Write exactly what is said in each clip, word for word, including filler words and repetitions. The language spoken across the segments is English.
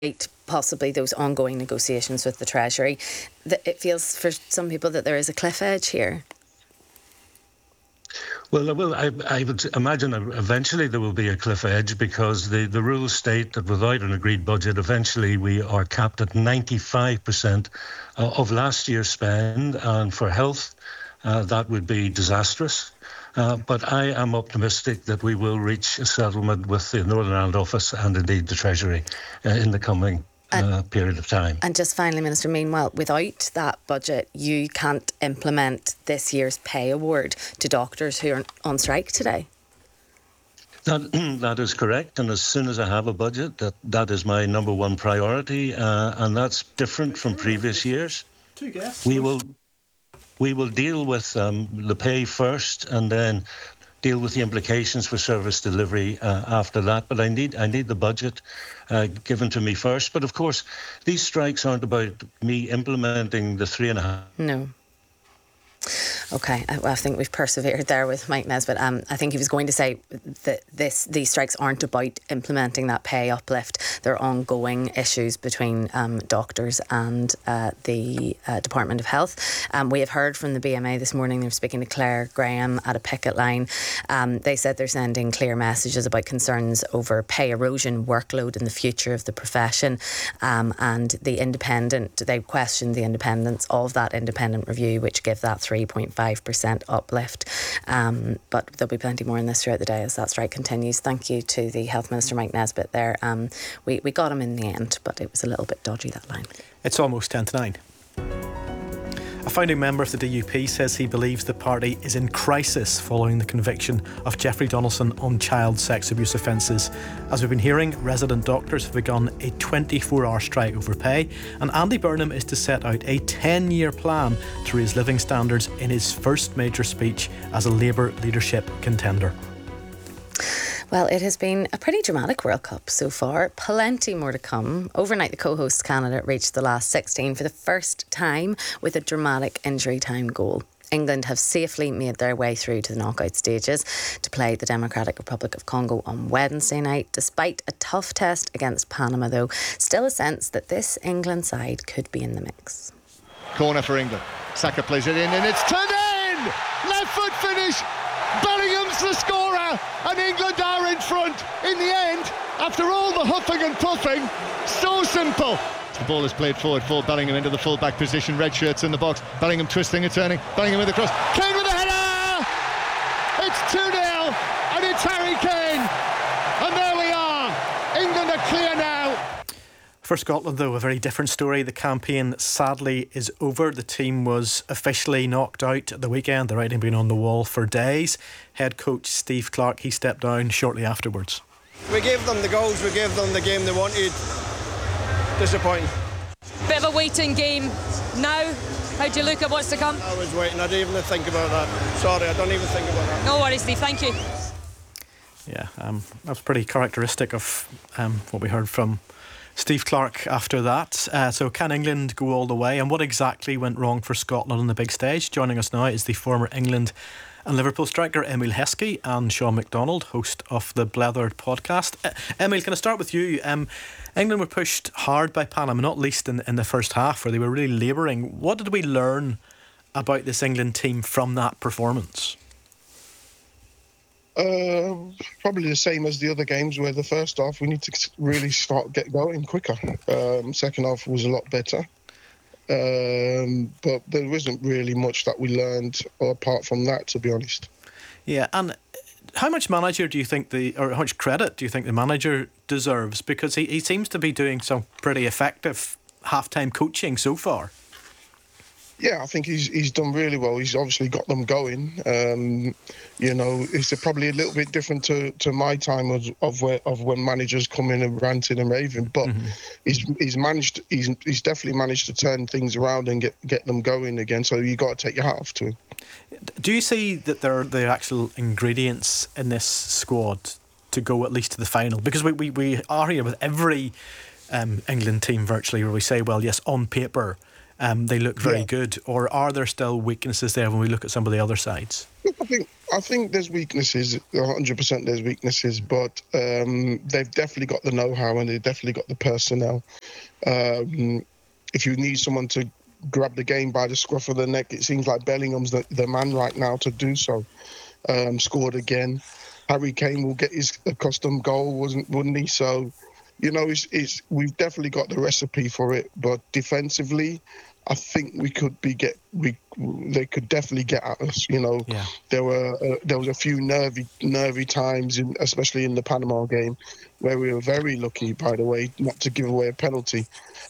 possibly those ongoing negotiations with the Treasury, that it feels for some people that there is a cliff edge here. Well, well I, I would imagine eventually there will be a cliff edge, because the, the rules state that without an agreed budget, eventually we are capped at ninety-five percent of last year's spend. And for health, uh, that would be disastrous. Uh, but I am optimistic that we will reach a settlement with the Northern Ireland Office and indeed the Treasury uh, in the coming uh, period of time. And just finally, Minister, meanwhile, without that budget, you can't implement this year's pay award to doctors who are on strike today. That, that is correct. And as soon as I have a budget, that, that is my number one priority. Uh, and that's different from previous years. Two guests. We will... We will deal with um, the pay first, and then deal with the implications for service delivery uh, after that. But I need I need the budget uh, given to me first. But of course, these strikes aren't about me implementing the three and a half. No. Okay, I, well, I think we've persevered there with Mike Nesbitt. Um, I think he was going to say that this these strikes aren't about implementing that pay uplift. They're ongoing issues between um, doctors and uh, the uh, Department of Health. Um, we have heard from the B M A this morning. They were speaking to Claire Graham at a picket line. Um, they said they're sending clear messages about concerns over pay erosion, workload and the future of the profession. Um, and the independent, they questioned the independence of that independent review, which give that three point five percent uplift. Um, but there'll be plenty more in this throughout the day as that strike continues. Thank you to the Health Minister, Mike Nesbitt there. Um, we, we got him in the end, but it was a little bit dodgy, that line. It's almost ten to nine. A founding member of the D U P says he believes the party is in crisis following the conviction of Jeffrey Donaldson on child sex abuse offences. As we've been hearing, resident doctors have begun a twenty-four hour strike over pay, and Andy Burnham is to set out a ten year plan to raise living standards in his first major speech as a Labour leadership contender. Well, it has been a pretty dramatic World Cup so far. Plenty more to come. Overnight, the co-host Canada reached the last sixteen for the first time with a dramatic injury time goal. England have safely made their way through to the knockout stages to play the Democratic Republic of Congo on Wednesday night. Despite a tough test against Panama, though, still a sense that this England side could be in the mix. Corner for England. Saka plays it in and it's turned in! Left foot finish! Bellingham's the scorer, and England are in front in the end after all the huffing and puffing. So simple. The ball is played forward for Bellingham into the full-back position. Red shirts in the box. Bellingham twisting and turning. Bellingham with the cross. Kane with a header. It's two nil, and it's Harry Kane. And there we are. England are clear now. For Scotland, though, a very different story. The campaign, sadly, is over. The team was officially knocked out at the weekend. The writing being on the wall for days. Head coach Steve Clarke, he stepped down shortly afterwards. We gave them the goals, we gave them the game they wanted. Disappointing. Bit of a waiting game. Now, how do you look at what's to come? I was waiting, I didn't even think about that. Sorry, I don't even think about that. No worries, Steve, thank you. Yeah, um, that was pretty characteristic of um, what we heard from Steve Clarke after that. Uh, so can England go all the way? And what exactly went wrong for Scotland on the big stage? Joining us now is the former England and Liverpool striker Emile Heskey and Sean McDonald, host of the Blethered podcast. Uh, Emile, can I start with you? Um, England were pushed hard by Panama, not least in, in the first half where they were really labouring. What did we learn about this England team from that performance? Uh, probably the same as the other games where the first half we need to really start get going quicker. Um, second half was a lot better. Um, but there wasn't really much that we learned apart from that, to be honest. Yeah, and how much manager do you think the, or how much credit do you think the manager deserves? Because he, he seems to be doing some pretty effective half-time coaching so far. Yeah, I think he's he's done really well. He's obviously got them going. Um, you know, it's probably a little bit different to, to my time of of, where, of when managers come in and ranting and raving. But mm-hmm. he's he's managed. He's he's definitely managed to turn things around and get, get them going again. So you got to take your hat off to him. Do you see that there are the actual ingredients in this squad to go at least to the final? Because we we, we are here with every um, England team virtually where we say, well, yes, on paper. um, they look very Yeah. good, or are there still weaknesses there when we look at some of the other sides? I think I think there's weaknesses. one hundred percent there's weaknesses, but um, they've definitely got the know-how and they've definitely got the personnel. Um, if you need someone to grab the game by the scruff of the neck, it seems like Bellingham's the, the man right now to do so. Um, scored again. Harry Kane will get his accustomed goal, wasn't wouldn't he? So, you know, it's, it's we've definitely got the recipe for it. But defensively, I think we could be get we they could definitely get at us. You know, Yeah. there were uh, there was a few nervy nervy times, in, especially in the Panama game, where we were very lucky, by the way, not to give away a penalty.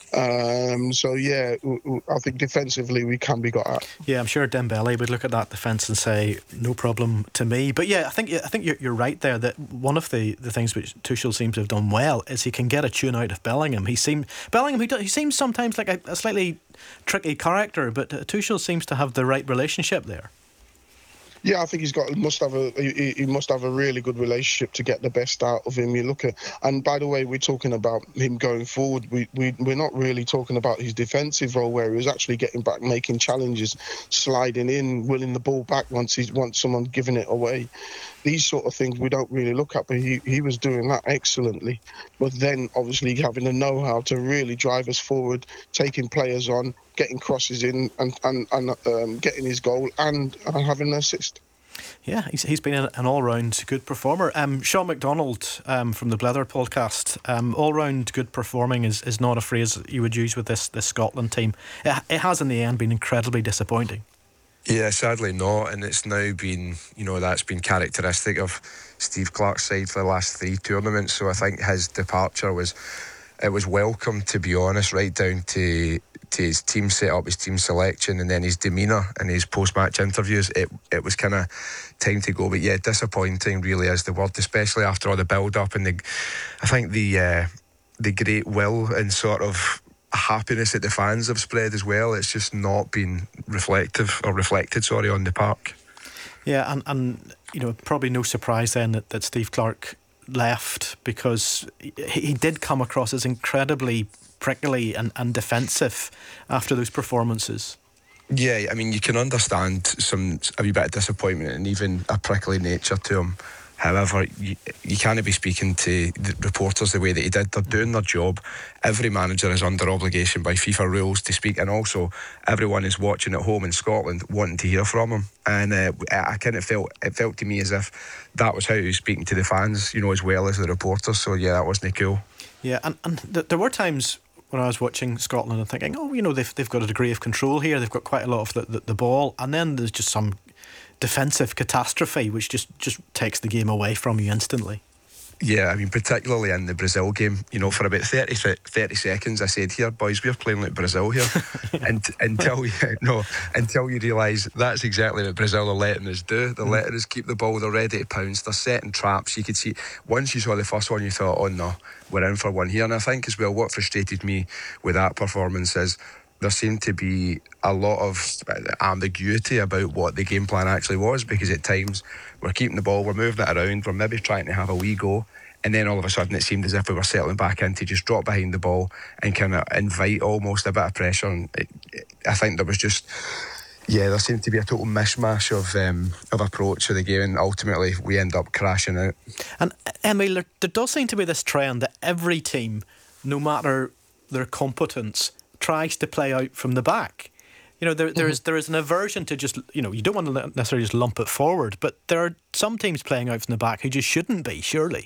Um, so yeah, w- w- I think defensively we can be got at. Yeah, I'm sure Dembele would look at that defence and say no problem to me. But yeah, I think I think you're, you're right there that one of the, the things which Tuchel seems to have done well is he can get a tune out of Bellingham. He seemed Bellingham he, does, he seems sometimes like a, a slightly tricky character, but uh, Tuchel seems to have the right relationship there. Yeah, I think he's got must have a he, he must have a really good relationship to get the best out of him. You look at, and by the way, we're talking about him going forward. We we we're not really talking about his defensive role where he was actually getting back, making challenges, sliding in, winning the ball back once he's once someone giving it away. These sort of things we don't really look at, but he, he was doing that excellently. But then obviously having the know-how to really drive us forward, taking players on, getting crosses in and, and, and um, getting his goal and, and having an assist. Yeah, he's, he's been an all-round good performer. Um, Sean McDonald um, from the Blether podcast, um, all-round good performing is, is not a phrase you would use with this, this Scotland team. It, it has in the end been incredibly disappointing. Yeah, sadly not, and it's now been, you know, that's been characteristic of Steve Clarke's side for the last three tournaments. So I think his departure was, it was welcome, to be honest, right down to to his team setup, his team selection, and then his demeanour and his post-match interviews. It it was kind of time to go, but yeah, disappointing really is the word, especially after all the build-up and the, I think the uh, the great will and sort of happiness that the fans have spread as well. It's just not been reflective or reflected sorry on the park. Yeah, and, and you know, probably no surprise then that, that Steve Clarke left, because he, he did come across as incredibly prickly and, and defensive after those performances. Yeah, I mean, you can understand some a wee bit of disappointment and even a prickly nature to him. However, you, you can't be speaking to the reporters the way that he did. They're doing their job. Every manager is under obligation by FIFA rules to speak, and also everyone is watching at home in Scotland wanting to hear from him. And uh, I kind of felt it felt to me as if that was how he was speaking to the fans, you know, as well as the reporters. So yeah, that wasn't cool. Yeah, and, and th- there were times when I was watching Scotland and thinking, oh, you know, they've they've got a degree of control here. They've got quite a lot of the, the, the ball, and then there's just some defensive catastrophe which just, just takes the game away from you instantly. Yeah, I mean, particularly in the Brazil game, you know, for about thirty, thirty seconds I said, here boys, we're playing like Brazil here. and until you no until you realise that's exactly what Brazil are letting us do. They're mm. letting us keep the ball, they're ready to pounce, they're setting traps. You could see, once you saw the first one, you thought, oh no, we're in for one here. And I think as well, what frustrated me with that performance is there seemed to be a lot of ambiguity about what the game plan actually was, because at times we're keeping the ball, we're moving it around, we're maybe trying to have a wee go, and then all of a sudden it seemed as if we were settling back in to just drop behind the ball and kind of invite almost a bit of pressure. And it, it, I think there was just, yeah, there seemed to be a total mishmash of um, of approach to the game, and ultimately we end up crashing out. And Emile, there, there does seem to be this trend that every team, no matter their competence, tries to play out from the back. You know, there there is there is an aversion to just, you know, you don't want to necessarily just lump it forward, but there are some teams playing out from the back who just shouldn't be, surely.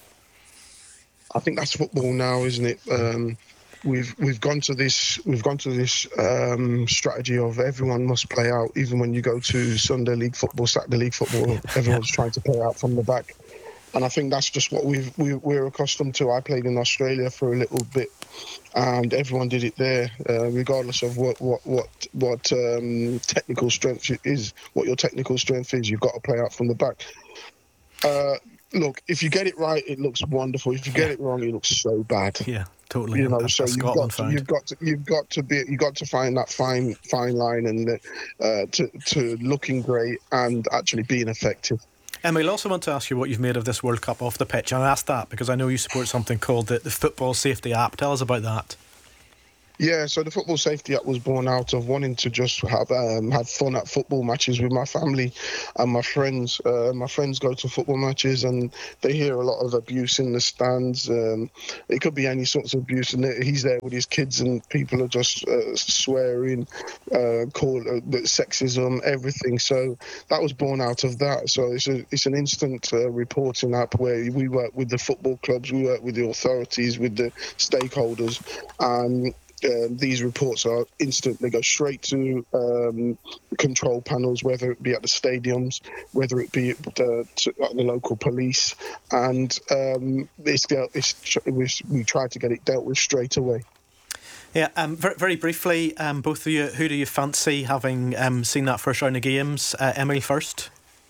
I think that's football now, isn't it? Um, we've we've gone to this we've gone to this um, strategy of everyone must play out. Even when you go to Sunday league football, Saturday league football, everyone's trying to play out from the back. And I think that's just what we've, we, we're accustomed to. I played in Australia for a little bit, and everyone did it there, uh, regardless of what what what what um, technical strength is. What your technical strength is, you've got to play out from the back. Uh, look, if you get it right, it looks wonderful. If you get it wrong, it looks so bad. Yeah, totally. You know, That's so you've got, to, you've got to you've got to be you've got to find that fine fine line and uh, to to looking great and actually being effective. Emile, I also want to ask you what you've made of this World Cup off the pitch. And I asked that because I know you support something called the, the Football Safety App. Tell us about that. Yeah, so the Football Safety Act was born out of wanting to just have um, have fun at football matches with my family and my friends. Uh, my friends go to football matches and they hear a lot of abuse in the stands. Um, it could be any sorts of abuse, and he's there with his kids and people are just uh, swearing, uh, call uh, sexism, everything. So that was born out of that. So it's a, it's an instant uh, reporting app where we work with the football clubs, we work with the authorities, with the stakeholders, and Uh, these reports are instant. They go straight to um, control panels, whether it be at the stadiums, whether it be at the, to, at the local police, and um, it's, it's, we, we try to get it dealt with straight away. Yeah, um, very, very briefly, um, both of you, who do you fancy, having um, seen that first round of games? Uh, Emily first.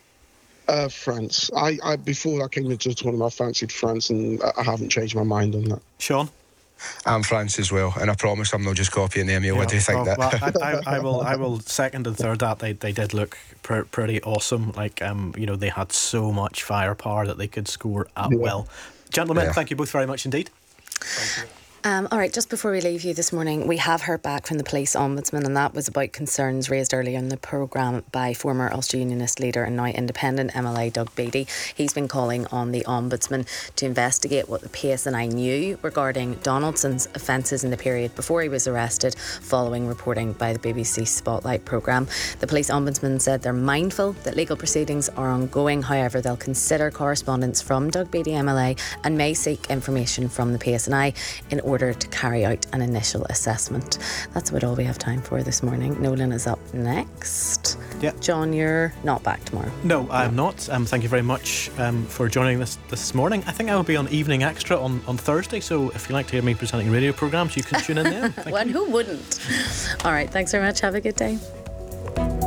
Uh, France. I, I before I came into the tournament, I fancied France, and I haven't changed my mind on that. Sean? I'm France as well, and I promise I'm not just copying them. Yeah, what do you think? Well, that? well, I, I, I will, I will second and third that. They, they did look pr- pretty awesome. Like, um, you know, they had so much firepower that they could score at yeah. will. Gentlemen, yeah. thank you both very much indeed. Thank you. Um, all right, just before we leave you this morning, we have heard back from the police ombudsman, and that was about concerns raised earlier in the programme by former Ulster Unionist leader and now independent M L A Doug Beattie. He's been calling on the ombudsman to investigate what the P S N I knew regarding Donaldson's offences in the period before he was arrested, following reporting by the B B C Spotlight programme. The police ombudsman said they're mindful that legal proceedings are ongoing. However, they'll consider correspondence from Doug Beattie M L A and may seek information from the P S N I in order order to carry out an initial assessment. That's about all we have time for this morning. Nolan is up next. Yeah. John, you're not back tomorrow. No, I'm no. not. Um, thank you very much um, for joining us this morning. I think I will be on Evening Extra on, on Thursday, so if you like to hear me presenting radio programmes, you can tune in there. Well, and who wouldn't? All right, thanks very much. Have a good day.